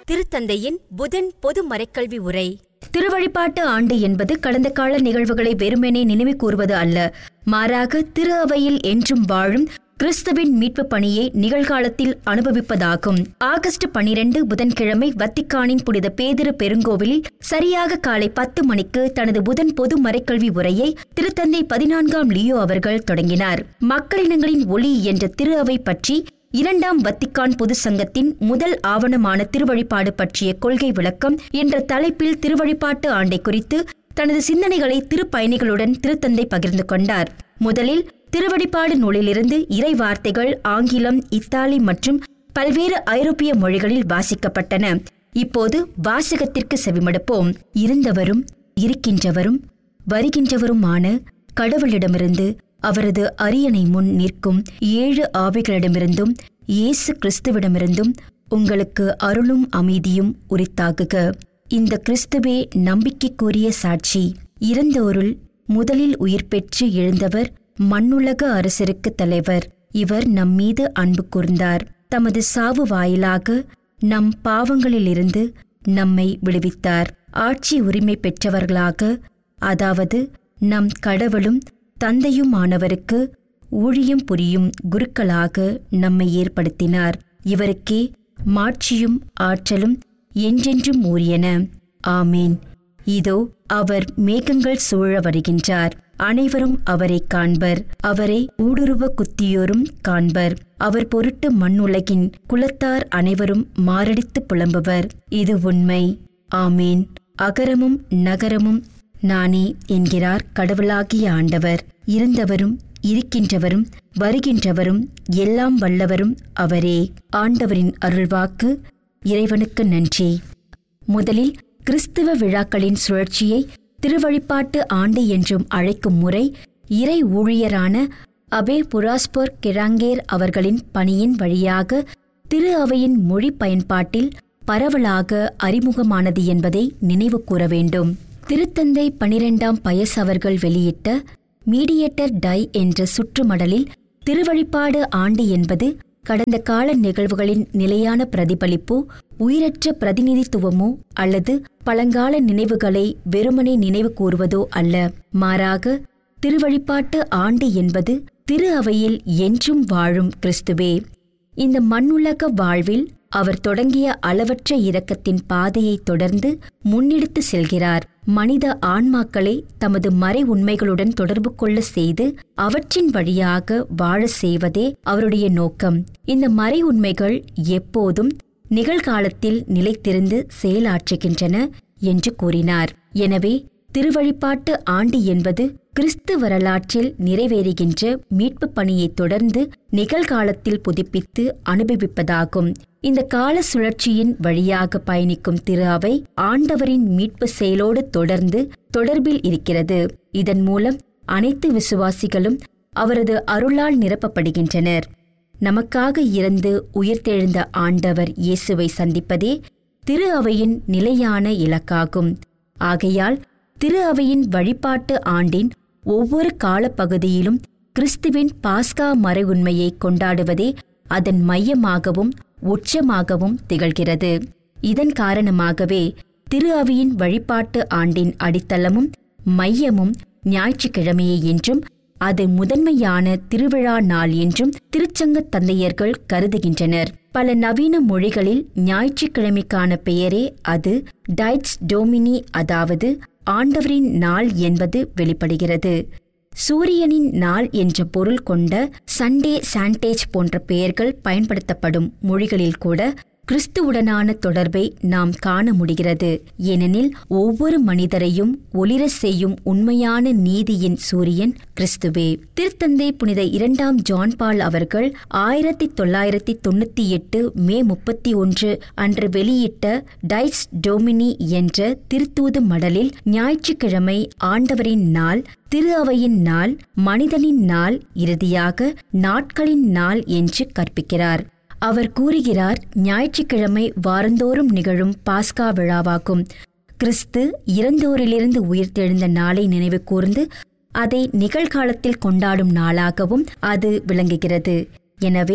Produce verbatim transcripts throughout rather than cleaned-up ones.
திருத்தந்தையின் புதன் பொது மறைக்கல்வி உரை. திருவழிபாட்டு ஆண்டு என்பது கடந்த கால நிகழ்வுகளை வெறுமனே நினைவு கூறுவது அல்ல, மாறாக திரு அவையில் என்றும் வாழும் கிறிஸ்துவின் மீட்பு பணியை நிகழ்காலத்தில் அனுபவிப்பதாகும். ஆகஸ்ட் பனிரெண்டு புதன்கிழமை வத்திக்கானின் புனித பேதுரு பெருங்கோவிலில் சரியாக காலை பத்து மணிக்கு தனது புதன் பொது மறைக்கல்வி உரையை திருத்தந்தை பதினான்காம் லியோ அவர்கள் தொடங்கினார். மக்களினங்களின் ஒளி என்ற திரு அவை பற்றி இரண்டாம் வத்திக்கான் பொது சங்கத்தின் முதல் ஆவணமான திருவழிபாடு பற்றிய கொள்கை விளக்கம் என்ற தலைப்பில் திருவழிபாட்டு ஆண்டை குறித்து தனது சிந்தனைகளை திருப்பயணிகளுடன் திருத்தந்தை பகிர்ந்து கொண்டார். முதலில் திருவழிபாடு நூலிலிருந்து இறை வார்த்தைகள் ஆங்கிலம், இத்தாலி மற்றும் பல்வேறு ஐரோப்பிய மொழிகளில் வாசிக்கப்பட்டன. இப்போது வாசகத்திற்கு செவிமடுப்போம். இருந்தவரும் இருக்கின்றவரும் வருகின்றவருமான கடவுளிடமிருந்து அவரது அரியணை முன் நிற்கும் ஏழு ஆவிகளிடமிருந்தும் இயேசு கிறிஸ்துவிடமிருந்தும் உங்களுக்கு அருளும் அமைதியும் உரித்தாகுக. இந்த கிறிஸ்துவே நம்பிக்கைக்குரிய சாட்சி. இறந்தோருள் முதலில் உயிர் பெற்று எழுந்தவர், மண்ணுலக அரசருக்கு தலைவர். இவர் நம்மீது அன்பு கூர்ந்தார். தமது சாவு வாயிலாக நம் பாவங்களிலிருந்து நம்மை விடுவித்தார். ஆட்சி உரிமை பெற்றவர்களாக, அதாவது நம் கடவுளும் தந்தையுமானவருக்கு ஊழியம் புரியும் குருக்களாக நம்மை ஏற்படுத்தினார். இவருக்கே மாட்சியும் ஆற்றலும் என்றென்றும் உரியன. ஆமேன். இதோ அவர் மேகங்கள் சூழ வருகின்றார். அனைவரும் அவரை காண்பர். அவரை ஊடுருவ குத்தியோரும் காண்பர். அவர் பொருட்டு மண்ணுலகின் குலத்தார் அனைவரும் மாரடித்து புலம்புவர். இது உண்மை. ஆமேன். அகரமும் நகரமும் நானே என்கிறார் கடவுளாகிய ஆண்டவர். இருந்தவரும் இருக்கின்றவரும் வருகின்றவரும் எல்லாம் வல்லவரும் அவரே. ஆண்டவரின் அருள்வாக்கு. இறைவனுக்கு நன்றி. முதலில் கிறிஸ்துவ விழாக்களின் சுழற்சியை திருவழிபாட்டு ஆண்டு என்றும் அழைக்கும் முறை இறை ஊழியரான அபே புராஸ்போர் கெராங்கேர் அவர்களின் பணியின் வழியாக திரு அவையின் மொழி பயன்பாட்டில் பரவலாக அறிமுகமானது என்பதை நினைவு கூற வேண்டும். திருத்தந்தை பனிரெண்டாம் பயஸ் அவர்கள் வெளியிட்ட மீடியேட்டர் டை என்ற சுற்றுமடலில் திருவழிபாடு ஆண்டு என்பது கடந்த கால நிகழ்வுகளின் நிலையான பிரதிபலிப்போ, உயிரற்ற பிரதிநிதித்துவமோ அல்லது பழங்கால நினைவுகளை வெறுமனே நினைவு கூறுவதோ அல்ல. மாறாக திருவழிபாட்டு ஆண்டு என்பது திரு அவையில் என்றும் வாழும் கிறிஸ்துவே. இந்த மண்ணுலக வாழ்வில் அவர் தொடங்கிய அளவற்ற இரக்கத்தின் பாதையை தொடர்ந்து முன்னெடுத்து செல்கிறார். மனித ஆன்மாக்களை தமது மறை உண்மைகளுடன் தொடர்பு கொள்ள செய்து அவற்றின் வழியாக வாழ செய்வதே அவருடைய நோக்கம். இந்த மறை உண்மைகள் எப்போதும் நிகழ்காலத்தில் நிலைத்திருந்து செயலாற்றுகின்றன என்று கூறினார். எனவே திருவழிபாட்டு ஆண்டு என்பது கிறிஸ்து வரலாற்றில் நிறைவேறுகின்ற மீட்பு பணியை தொடர்ந்து நிகழ்காலத்தில் புதுப்பித்து அனுபவிப்பதாகும். இந்த கால சுழற்சியின் வழியாக பயணிக்கும் திரு அவை ஆண்டவரின் மீட்பு செயலோடு தொடர்ந்து தொடர்பில் இருக்கிறது. இதன் மூலம் அனைத்து விசுவாசிகளும் அவரது அருளால் நிரப்பப்படுகின்றனர். நமக்காக இறந்து உயிர்த்தெழுந்த ஆண்டவர் இயேசுவை சந்திப்பதே திரு அவையின் நிலையான இலக்காகும். ஆகையால் திரு அவையின் வழிபாட்டு ஆண்டின் ஒவ்வொரு காலப்பகுதியிலும் கிறிஸ்துவின் பாஸ்கா மறை உண்மையை கொண்டாடுவதே அதன் மையமாகவும் உச்சமாகவும் திகழ்கிறது. இதன் காரணமாகவே திரு அவையின் வழிபாட்டு ஆண்டின் அடித்தளமும் மையமும் ஞாயிற்றுக்கிழமையே என்றும் அது முதன்மையான திருவிழா நாள் என்றும் திருச்சங்க தந்தையர்கள் கருதுகின்றனர். பல நவீன மொழிகளில் ஞாயிற்றுக்கிழமைக்கான பெயரே அது டைட்ஸ் டோமினி, அதாவது ஆண்டவரின் நாள் என்பது வெளிப்படுகிறது. சூரியனின் நாள் என்ற பொருள் கொண்ட சண்டே, சாண்டேஜ் போன்ற பெயர்கள் பயன்படுத்தப்படும் மொழிகளில் கூட கிறிஸ்துவுடனான தொடர்பை நாம் காண முடிகிறது. ஏனெனில் ஒவ்வொரு மனிதரையும் ஒளிர செய்யும் உண்மையான நீதியின் சூரியன் கிறிஸ்துவே. திருத்தந்தை புனித இரண்டாம் ஜான் பால் அவர்கள் ஆயிரத்தி தொள்ளாயிரத்தி தொண்ணூத்தி எட்டு மே முப்பத்தி ஒன்று அன்று வெளியிட்ட டைட்ஸ் டோமினி என்ற திருத்தூது மடலில் ஞாயிற்றுக்கிழமை ஆண்டவரின் நாள், திரு அவையின் நாள், மனிதனின் நாள், இறுதியாக நாட்களின் நாள் என்று கற்பிக்கிறார். அவர் கூறுகிறார், ஞாயிற்றுக்கிழமை வாரந்தோறும் நிகழும் பாஸ்கா விழாவாகும். கிறிஸ்து இறந்தோரிலிருந்து உயிர்த்தெழுந்த நாளை நினைவு கூர்ந்து அதை நிகழ்காலத்தில் கொண்டாடும் நாளாகவும் அது விளங்குகிறது. எனவே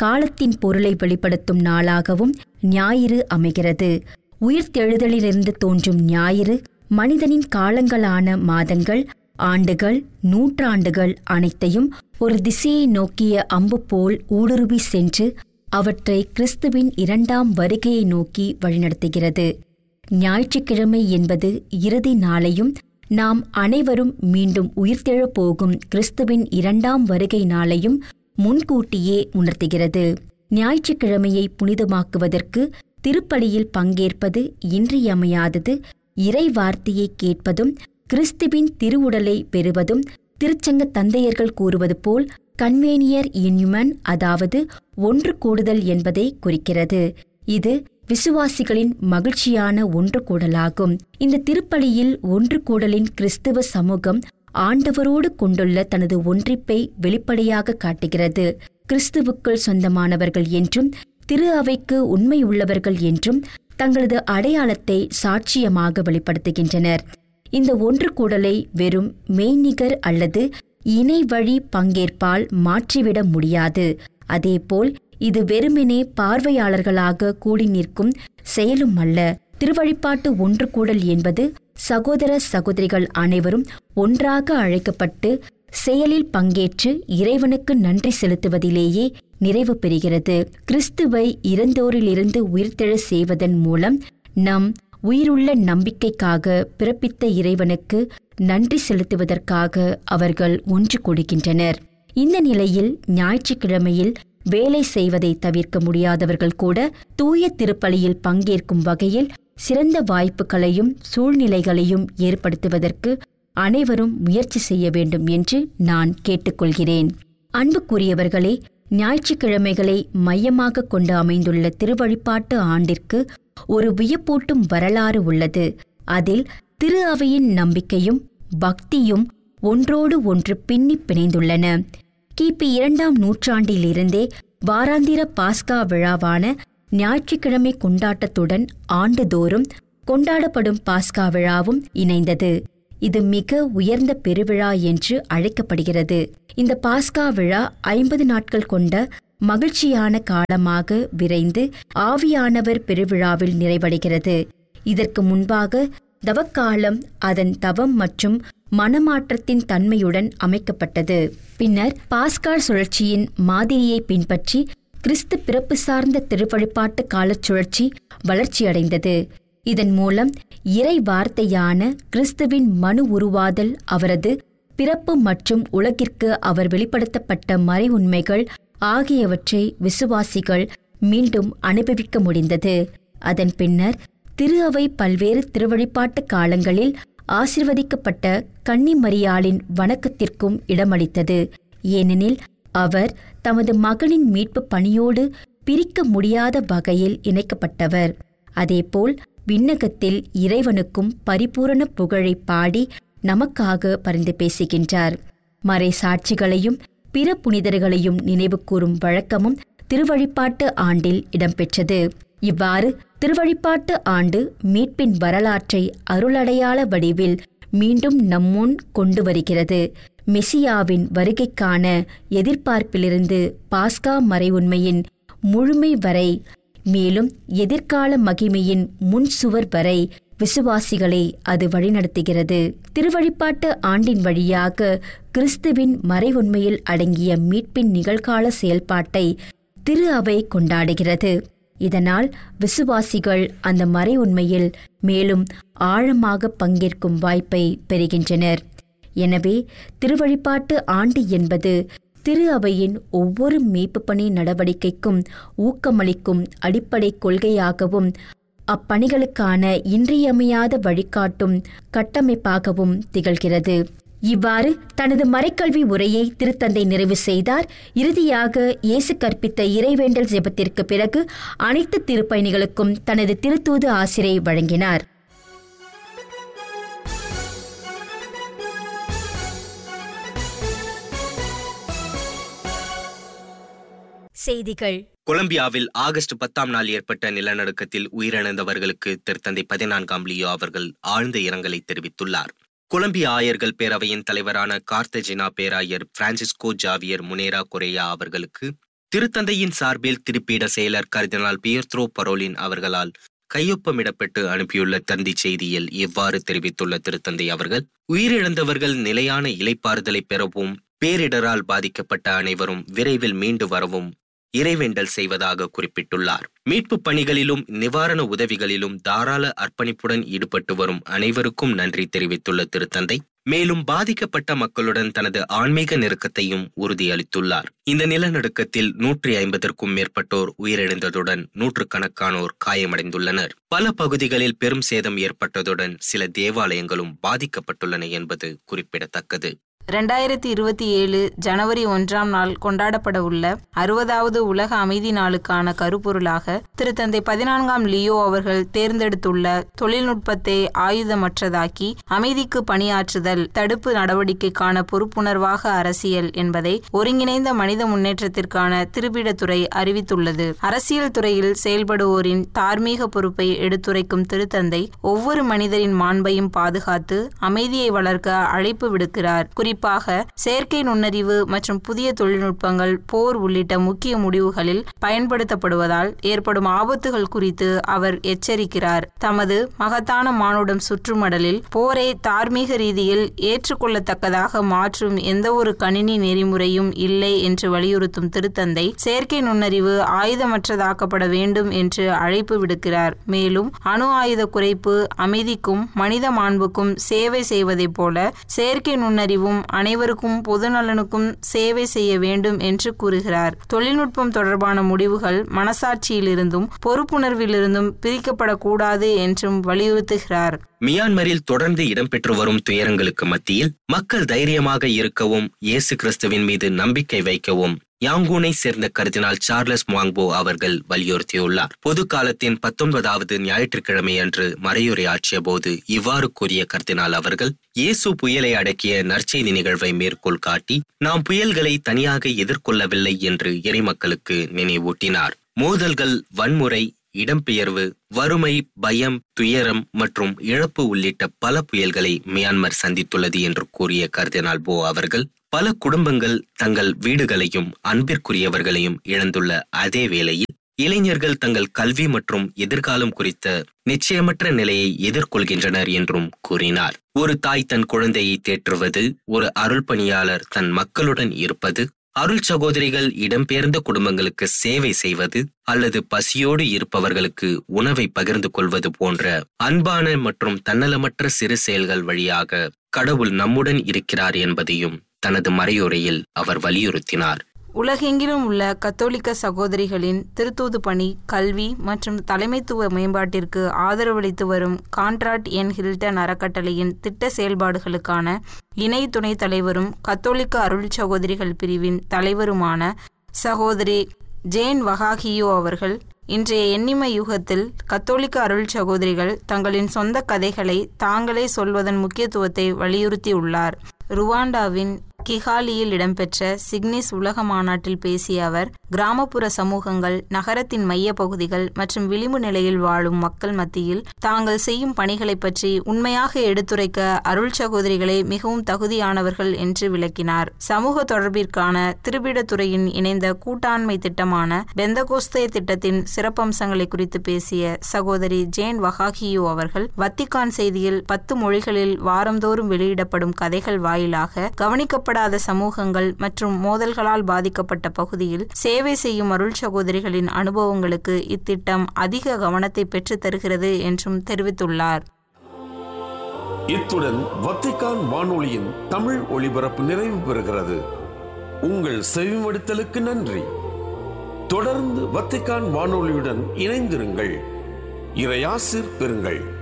காலத்தின் பொருளை வெளிப்படுத்தும் நாளாகவும் ஞாயிறு அமைகிறது. உயிர்த்தெழுதலிலிருந்து தோன்றும் ஞாயிறு மனிதனின் காலங்களான மாதங்கள், ஆண்டுகள், நூற்றாண்டுகள் அனைத்தையும் ஒரு திசையை நோக்கிய அம்பு போல் ஊடுருவி சென்று அவற்றை கிறிஸ்துவின் இரண்டாம் வருகையை நோக்கி வழிநடத்துகிறது. ஞாயிற்றுக்கிழமை என்பது இறுதி நாளையும் நாம் அனைவரும் மீண்டும் உயிர்த்தெழப் போகும் கிறிஸ்துவின் இரண்டாம் வருகை நாளையும் முன்கூட்டியே உணர்த்துகிறது. ஞாயிற்றுக்கிழமையை புனிதமாக்குவதற்கு திருப்பலியில் பங்கேற்பது இன்றியமையாதது. இறை வார்த்தையை கேட்பதும் கிறிஸ்துவின் திருவுடலை பெறுவதும் திருச்சங்க தந்தையர்கள் கூறுவது போல் கன்வேனியர் இன்யுமன், அதாவது ஒன்று கூடுதல் என்பதை குறிக்கிறது. இது விசுவாசிகளின் மகிழ்ச்சியான ஒன்று கூடலாகும். இந்த திருப்பலியில் ஒன்று கூடலின் கிறிஸ்துவ சமூகம் ஆண்டவரோடு கொண்டுள்ள தனது ஒன்றிப்பை வெளிப்படையாக காட்டுகிறது. கிறிஸ்துவுக்குள் சொந்தமானவர்கள் என்றும் திரு அவைக்கு உண்மை உள்ளவர்கள் என்றும் தங்களது அடையாளத்தை சாட்சியமாக வெளிப்படுத்துகின்றனர். இந்த ஒன்று கூடலை வெறும் மெய்நிகர் அல்லது இணை வழி பங்கேற்பால் மாற்றிவிட முடியாது. அதேபோல் இது வெறுமெனே பார்வையாளர்களாக கூடி நிற்கும் செயலும் அல்ல. திருவழிபாட்டு ஒன்று கூடல் என்பது சகோதர சகோதரிகள் அனைவரும் ஒன்றாக அழைக்கப்பட்டு செயலில் பங்கேற்று இறைவனுக்கு நன்றி செலுத்துவதிலேயே நிறைவு பெறுகிறது. கிறிஸ்துவை இறந்தோரிலிருந்து உயிர்த்தெழ செய்வதன் மூலம் நம் உயிருள்ள நம்பிக்கைக்காக பிறப்பித்த இறைவனுக்கு நன்றி செலுத்துவதற்காக அவர்கள் ஒன்று கூடுகின்றனர். இந்த நிலையில் ஞாயிற்றுக்கிழமையில் வேலை செய்வதை தவிர்க்க முடியாதவர்கள் கூட தூய திருப்பலியில் பங்கேற்கும் வகையில் சிறந்த வாய்ப்புகளையும் சூழ்நிலைகளையும் ஏற்படுத்துவதற்கு அனைவரும் முயற்சி செய்ய வேண்டும் என்று நான் கேட்டுக்கொள்கிறேன். அன்புக்குரியவர்களே, ஞாயிற்றுக்கிழமைகளை மையமாக கொண்டு அமைந்துள்ள திருவழிபாட்டு ஆண்டிற்கு ஒரு வியப்பூட்டும் வரலாறு உள்ளது. அதில் திரு அவையின் நம்பிக்கையும் பக்தியும் ஒன்றோடு ஒன்று பின்னி பிணைந்துள்ளன. கிபி இரண்டாம் நூற்றாண்டிலிருந்தே வாராந்திர பாஸ்கா விழாவான ஞாயிற்றுக்கிழமை கொண்டாட்டத்துடன் ஆண்டுதோறும் கொண்டாடப்படும் பாஸ்கா விழாவும் இணைந்தது. இது மிக உயர்ந்த பெருவிழா என்று அழைக்கப்படுகிறது. இந்த பாஸ்கா விழா ஐம்பது நாட்கள் கொண்ட மகிழ்ச்சியான காலமாக விரைந்து ஆவியானவர் பெருவிழாவில் நிறைவடைகிறது. இதற்கு முன்பாக தவக்காலம் அதன் தவம் மற்றும் மனமாற்றத்தின் தன்மையுடன் அமைக்கப்பட்டது. பின்னர் பாஸ்கா சுழற்சியின் மாதிரியை பின்பற்றி கிறிஸ்து பிறப்பு சார்ந்த திருவழிபாட்டு காலச் சுழற்சி வளர்ச்சியடைந்தது. இதன் மூலம் இறை வார்த்தையான கிறிஸ்துவின் மனு உருவாதல், அவரது பிறப்பு மற்றும் உலகிற்கு அவர் வெளிப்படுத்தப்பட்ட மறை உண்மைகள் ஆகியவற்றை விசுவாசிகள் மீண்டும் அனுபவிக்க முடிந்தது. அதன் பின்னர் திரு அவை பல்வேறு திருவழிபாட்டு காலங்களில் ஆசிர்வதிக்கப்பட்ட கன்னிமரியாளின் வணக்கத்திற்கும் இடமளித்தது. ஏனெனில் அவர் தமது மகனின் மீட்பு பணியோடு பிரிக்க முடியாத வகையில் இணைக்கப்பட்டவர். அதேபோல் விண்ணகத்தில் இறைவனுக்கும் பரிபூரண புகழை பாடி நமக்காக பரிந்து பேசுகின்றார். மறை சாட்சிகளையும் பிற புனிதர்களையும் நினைவு கூறும் வழக்கமும் திருவழிபாட்டு ஆண்டில் இடம்பெற்றது. இவ்வாறு திருவழிபாட்டு ஆண்டு மீட்பின் வரலாற்றை அருளடையாள வடிவில் மீண்டும் நம்முன் கொண்டு வருகிறது. மெசியாவின் வருகைக்கான எதிர்பார்ப்பிலிருந்து பாஸ்கா மறை உண்மையின் முழுமை வரை, மேலும் எதிர்கால மகிமையின் முன் சுவர் வரை விசுவாசிகளை அது வழிநடத்துகிறது. திருவழிபாட்டு ஆண்டின் வழியாக கிறிஸ்துவின் மறை உண்மையில் அடங்கிய மீட்பின் நிகழ்கால செயல்பாட்டை திரு அவை கொண்டாடுகிறது. இதனால் விசுவாசிகள் அந்த மறை உண்மையில் மேலும் ஆழமாக பங்கேற்கும் வாய்ப்பை பெறுகின்றனர். எனவே திருவழிபாட்டு ஆண்டு என்பது திரு அவையின் ஒவ்வொரு மீட்பு பணி நடவடிக்கைக்கும் ஊக்கமளிக்கும் அடிப்படை கொள்கையாகவும் அப்பணிகளுக்கான இன்றியமையாத வழிகாட்டும் கட்டமைப்பாகவும் திகழ்கிறது. இவ்வாறு தனது மறைக்கல்வி உரையை திருத்தந்தை நிறைவு செய்தார். இறுதியாக இயேசு கற்பித்த இறைவேண்டல் ஜெபத்திற்கு பிறகு அனைத்து திருப்பயணிகளுக்கும் தனது திருத்தூது ஆசிரை வழங்கினார். செய்திகள். கொலம்பியாவில் ஆகஸ்ட் பத்தாம் நாள் ஏற்பட்ட நிலநடுக்கத்தில் உயிரிழந்தவர்களுக்கு திருத்தந்தை பதினான்காம் லியோ அவர்கள் ஆழ்ந்த இரங்கலை தெரிவித்துள்ளார். கொலம்பியா ஆயர்கள் பேரவையின் தலைவரான கார்த்தஜினா பேராயர் பிரான்சிஸ்கோ ஜாவியர் முனேரா கொரேயா அவர்களுக்கு திருத்தந்தையின் சார்பில் திருப்பீட செயலர் கர்தினால் பியத்ரோ பரோலின் அவர்களால் கையொப்பமிடப்பட்டு அனுப்பியுள்ள தந்தி செய்தியில் இவ்வாறு தெரிவித்துள்ள திருத்தந்தை அவர்கள், உயிரிழந்தவர்கள் நிலையான இளைப்பாறுதலை பெறவும், பேரிடரால் பாதிக்கப்பட்ட அனைவரும் விரைவில் மீண்டு வரவும் இறைவேண்டல் செய்வதாக குறிப்பிட்டுள்ளார். மீட்பு பணிகளிலும் நிவாரண உதவிகளிலும் தாராள அர்ப்பணிப்புடன் ஈடுபட்டு வரும் அனைவருக்கும் நன்றி தெரிவித்துள்ள திருத்தந்தை மேலும் பாதிக்கப்பட்ட மக்களுடன் தனது ஆன்மீக நெருக்கத்தையும் உறுதியளித்துள்ளார். இந்த நிலநடுக்கத்தில் நூற்றி ஐம்பதற்கும் மேற்பட்டோர் உயிரிழந்ததுடன் நூற்றுக்கணக்கானோர் காயமடைந்துள்ளனர். பல பகுதிகளில் பெரும் சேதம் ஏற்பட்டதுடன் சில தேவாலயங்களும் பாதிக்கப்பட்டுள்ளன என்பது குறிப்பிடத்தக்கது. இரண்டாயிரத்தி இருபத்தி ஏழு ஜனவரி ஒன்றாம் நாள் கொண்டாடப்பட உள்ள அறுபதாவது உலக அமைதி நாளுக்கான கருப்பொருளாக திருத்தந்தை பதினான்காம் லியோ அவர்கள் தேர்ந்தெடுத்துள்ள தொழில்நுட்பத்தை ஆயுதமற்றதாக்கி அமைதிக்கு பணியாற்றுதல் தடுப்பு நடவடிக்கைக்கான பொறுப்புணர்வாக அரசியல் என்பதை ஒருங்கிணைந்த மனித முன்னேற்றத்திற்கான திருப்பிடத்துறை அறிவித்துள்ளது. அரசியல் துறையில் செயல்படுவோரின் தார்மீக பொறுப்பை எடுத்துரைக்கும் திருத்தந்தை ஒவ்வொரு மனிதரின் மாண்பையும் பாதுகாத்து அமைதியை வளர்க்க அழைப்பு விடுக்கிறார். குறிப்பாக செயற்கை நுண்ணறிவு மற்றும் புதிய தொழில்நுட்பங்கள் போர் உள்ளிட்ட முக்கிய முடிவுகளில் பயன்படுத்தப்படுவதால் ஏற்படும் ஆபத்துகள் குறித்து அவர் எச்சரிக்கிறார். தமது மகத்தான மானுடம் சுற்றுமடலில் போரை தார்மீக ரீதியில் ஏற்றுக்கொள்ளத்தக்கதாக மாற்றும் எந்த ஒரு கணினி நெறிமுறையும் இல்லை என்று வலியுறுத்தும் திருத்தந்தை செயற்கை நுண்ணறிவு ஆயுதமற்றதாக்கப்பட வேண்டும் என்று அழைப்பு விடுக்கிறார். மேலும் அணு ஆயுத குறைப்பு அமைதிக்கும் மனித மாண்புக்கும் சேவை செய்வதைப் போல செயற்கை நுண்ணறிவும் அனைவருக்கும் பொதுநலனுக்கும் சேவை செய்ய வேண்டும் என்று கூறுகிறார். தொழில்நுட்பம் தொடர்பான முடிவுகள் மனசாட்சியிலிருந்தும் பொறுப்புணர்விலிருந்தும் பிரிக்கப்படக்கூடாது என்றும் வலியுறுத்துகிறார். மியான்மரில் தொடர்ந்து இடம்பெற்று வரும் துயரங்களுக்கு மத்தியில் மக்கள் தைரியமாக இருக்கவும் இயேசு கிறிஸ்துவின் மீது நம்பிக்கை வைக்கவும் யாங்கூனை சேர்ந்த கர்தினால் சார்லஸ் முவாங்போ அவர்கள் வலியுறுத்தியுள்ளார். பொது காலத்தின் பத்தொன்பதாவது ஞாயிற்றுக்கிழமை அன்று மறையுரை ஆற்றிய போது இவ்வாறு கூறிய கர்தினால் அவர்கள், இயேசு புயலை அடக்கிய நற்செய்தி நிகழ்வை மேற்கோள் காட்டி நாம் புயல்களை தனியாக எதிர்கொள்ளவில்லை என்று இறைமக்களுக்கு நினைவூட்டினார். மோதல்கள், வன்முறை, இடம்பெயர்வு, வறுமை, பயம், துயரம் மற்றும் இழப்பு உள்ளிட்ட பல புயல்களை மியான்மர் சந்தித்துள்ளது என்று கூறிய கர்தினால் போ அவர்கள், பல குடும்பங்கள் தங்கள் வீடுகளையும் அன்பிற்குரியவர்களையும் இழந்துள்ள அதே வேளையில் இளைஞர்கள் தங்கள் கல்வி மற்றும் எதிர்காலம் குறித்த நிச்சயமற்ற நிலையை எதிர்கொள்கின்றனர் என்றும் கூறினார். ஒரு தாய் தன் குழந்தையை தேற்றுவது, ஒரு அருள் பணியாளர் தன் மக்களுடன் இருப்பது, அருள் சகோதரிகள் இடம்பெயர்ந்த குடும்பங்களுக்கு சேவை செய்வது அல்லது பசியோடு இருப்பவர்களுக்கு உணவை பகிர்ந்து கொள்வது போன்ற அன்பான மற்றும் தன்னலமற்ற சிறு செயல்கள் வழியாக கடவுள் நம்முடன் இருக்கிறார் என்பதையும் தனது மறையுரையில் அவர் வலியுறுத்தினார். உலகெங்கிலும் உள்ள கத்தோலிக்க சகோதரிகளின் திருத்தூது பணி, கல்வி மற்றும் தலைமைத்துவ மேம்பாட்டிற்கு ஆதரவளித்து வரும் கான்ட்ராட் என் ஹில்டன் அறக்கட்டளையின் திட்ட செயல்பாடுகளுக்கான இணை துணைத் தலைவரும் கத்தோலிக்க அருள் சகோதரிகள் பிரிவின் தலைவருமான சகோதரி ஜேன் வகாகியோ அவர்கள் இன்றைய எண்ணிம யுகத்தில் கத்தோலிக்க அருள் சகோதரிகள் தங்களின் சொந்த கதைகளை தாங்களே சொல்வதன் முக்கியத்துவத்தை வலியுறுத்தியுள்ளார். ருவாண்டாவின் கிகாலியில் இடம்பெற்ற சிக்னிஸ் உலக மாநாட்டில் பேசிய அவர், கிராமப்புற சமூகங்கள், நகரத்தின் மைய பகுதிகள் மற்றும் விளிம்பு நிலையில் வாழும் மக்கள் மத்தியில் தாங்கள் செய்யும் பணிகளை பற்றி உண்மையாக எடுத்துரைக்க அருள் சகோதரிகளே மிகவும் தகுதியானவர்கள் என்று விளக்கினார். சமூக தொடர்பிற்கான திருப்பிடத்துறையின் இணைந்த கூட்டாண்மை திட்டமான பெந்தகோஸ்தே திட்டத்தின் சிறப்பம்சங்களை குறித்து பேசிய சகோதரி ஜேன் வகாகியோ அவர்கள், வத்திக்கான் செய்தியில் பத்து மொழிகளில் வாரந்தோறும் வெளியிடப்படும் கதைகள் வாயிலாக கவனிக்கப்பட்ட சமூகங்கள் மற்றும் மோதல்களால் பாதிக்கப்பட்ட பகுதியில் சேவை செய்யும் அருள் சகோதரிகளின் அனுபவங்களுக்கு இத்திட்டம் அதிக கவனத்தை பெற்று தருகிறது என்றும் தெரிவித்துள்ளார். இத்துடன் வத்திக்கான் வானொலியின் தமிழ் ஒளிபரப்பு நிறைவு பெறுகிறது. உங்கள் செவிமடுத்தலுக்கு நன்றி. தொடர்ந்து வத்திக்கான் வானொலியுடன் இணைந்திருங்கள். இறையாசிர் பெறுங்கள்.